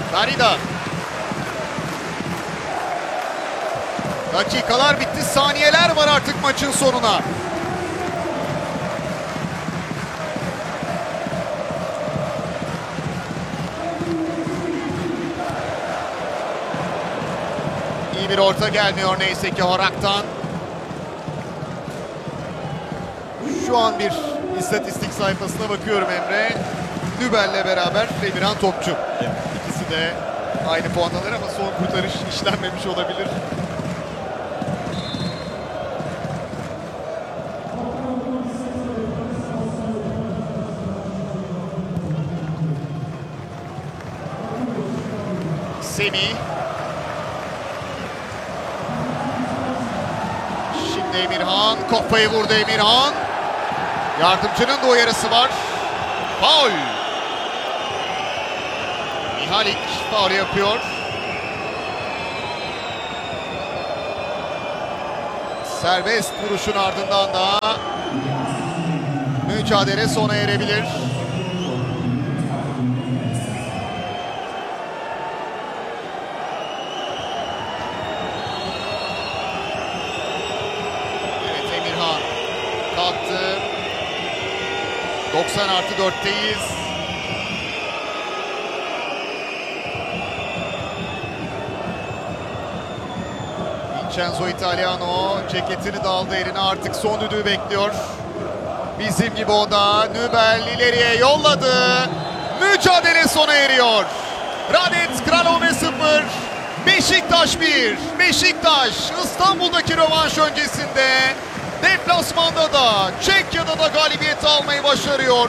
Darida. Dakikalar bitti. Saniyeler var artık maçın sonuna. İyi bir orta gelmiyor neyse ki Horak'tan. Şu an bir istatistik sayfasına bakıyorum Emre. Nübel'le beraber Emirhan Topçu. Evet. İkisi de aynı puandalar ama son kurtarış işlenmemiş olabilir. Semih. Şimdi Emirhan. Kafayı vurdu Emirhan. Yardımcının da uyarısı var. Faul. Mihalik faul yapıyor. Serbest vuruşun ardından da mücadele sona erebilir. Evet, Emirhan kalktı. 90+4'teyiz. Vincenzo Italiano ceketini de aldı eline, artık son düdüğü bekliyor. Bizim gibi o da. Nübel ileriye yolladı. Mücadele sona eriyor. Radec Kralove 0, Beşiktaş 1. Beşiktaş İstanbul'daki rövanş öncesinde deplasmanda da Çekya'da da galibiyet almayı başarıyor.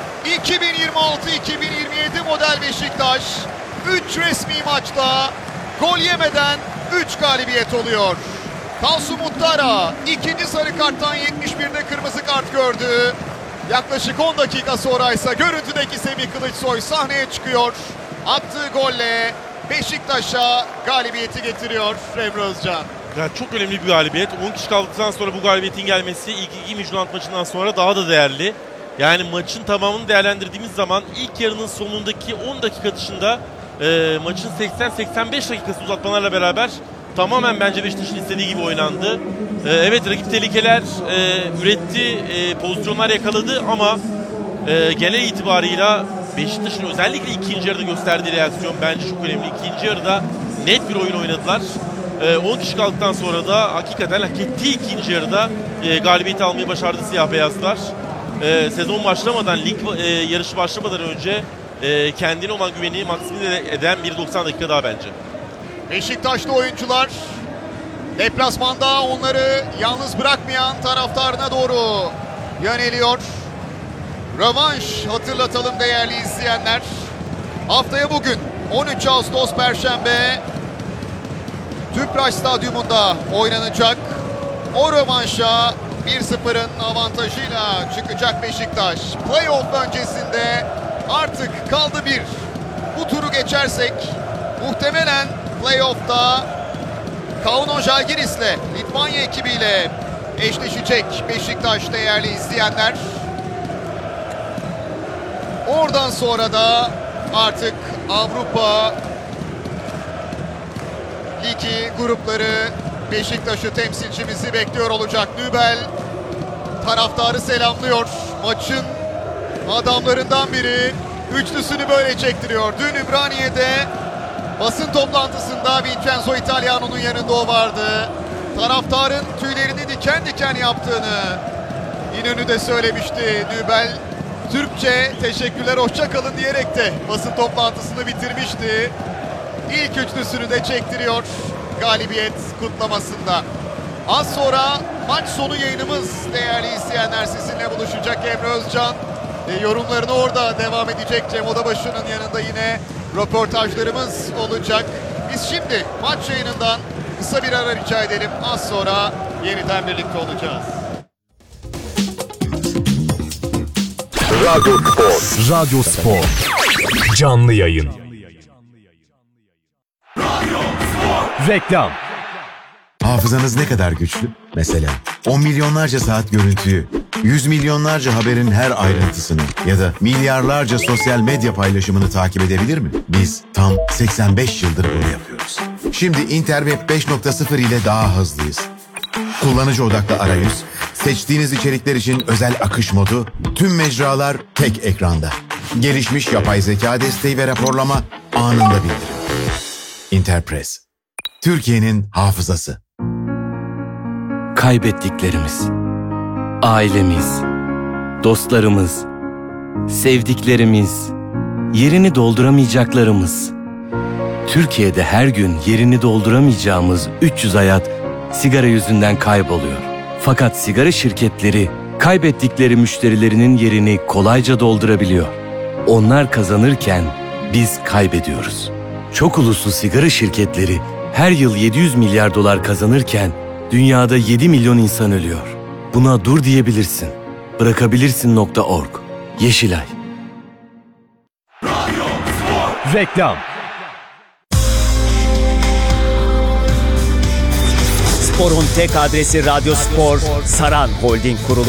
2026-2027 model Beşiktaş 3 resmi maçta gol yemeden 3 galibiyet oluyor. Tansu Muhtara ikinci sarı karttan 71'de kırmızı kart gördü. Yaklaşık 10 dakika sonra ise görüntüdeki Semih Kılıçsoy sahneye çıkıyor. Attığı golle Beşiktaş'a galibiyeti getiriyor Emre Özcan. Yani çok önemli bir galibiyet. 10 kişi kaldıktan sonra bu galibiyetin gelmesi ilk iki Midtjylland maçından sonra daha da değerli. Yani maçın tamamını değerlendirdiğimiz zaman ilk yarının sonundaki 10 dakika dışında maçın 80-85 dakikası uzatmalarla beraber tamamen bence Beşiktaş'ın istediği gibi oynandı. Evet, rakip tehlikeler üretti, pozisyonlar yakaladı ama genel itibarıyla Beşiktaş'ın özellikle ikinci yarıda gösterdiği reaksiyon bence çok önemli. İkinci yarıda net bir oyun oynadılar. 10 kişi kaldıktan sonra da hakikaten hak ettiği ikinci yarıda galibiyeti almayı başardı siyah beyazlar. Sezon başlamadan, lig yarışı başlamadan önce kendine olan güveni maksimize eden bir 90 dakika daha bence. Beşiktaşlı oyuncular deplasmanda onları yalnız bırakmayan taraftarına doğru yöneliyor. Rövanş hatırlatalım değerli izleyenler. Haftaya bugün 13 Ağustos Perşembe Tüpraş Stadyumunda oynanacak. O rövanşa 1-0'ın avantajıyla çıkacak Beşiktaş. Playoff öncesinde artık kaldı bir. Bu turu geçersek muhtemelen playoff'ta Kauno Žalgiris'le, Litvanya ekibiyle eşleşecek Beşiktaş değerli izleyenler. Oradan sonra da artık Avrupa Ligi grupları Beşiktaş'ı temsilcimizi bekliyor olacak. Nübel taraftarı selamlıyor. Maçın adamlarından biri üçlüsünü böyle çektiriyor. Dün Ümraniye'de basın toplantısında Vincenzo Italiano'nun yanında o vardı. Taraftarın tüylerini diken diken yaptığını İnönü'de söylemişti Nübel. Türkçe teşekkürler hoşça kalın diyerek de basın toplantısını bitirmişti. İlk üçlüsünü de çektiriyor galibiyet kutlamasında. Az sonra maç sonu yayınımız değerli izleyenler sizinle buluşacak Emre Özcan. Yorumlarını orada devam edecek. Cem Odabaşı'nın yanında yine röportajlarımız olacak. Biz şimdi maç yayınından kısa bir ara rica edelim. Az sonra yeniden birlikte olacağız. Radyo Spor. Radyo Spor. Canlı yayın. Reklam. Hafızanız ne kadar güçlü? Mesela On milyonlarca saat görüntüyü, yüz milyonlarca haberin her ayrıntısını ya da milyarlarca sosyal medya paylaşımını takip edebilir mi? Biz tam 85 yıldır bunu yapıyoruz. Şimdi Interweb 5.0 ile daha hızlıyız. Kullanıcı odaklı arayüz, seçtiğiniz içerikler için özel akış modu, tüm mecralar tek ekranda. Gelişmiş yapay zeka desteği ve raporlama anında bildirim. Interpress, Türkiye'nin hafızası. Kaybettiklerimiz, ailemiz, dostlarımız, sevdiklerimiz, yerini dolduramayacaklarımız. Türkiye'de her gün yerini dolduramayacağımız 300 hayat sigara yüzünden kayboluyor. Fakat sigara şirketleri kaybettikleri müşterilerinin yerini kolayca doldurabiliyor. Onlar kazanırken biz kaybediyoruz. Çok uluslu sigara şirketleri her yıl 700 milyar dolar kazanırken dünyada 7 milyon insan ölüyor. Buna dur diyebilirsin. Bırakabilirsin.org. Yeşilay. Reklam. Spor'un tek adresi Radyo Spor, Saran Holding kurulu.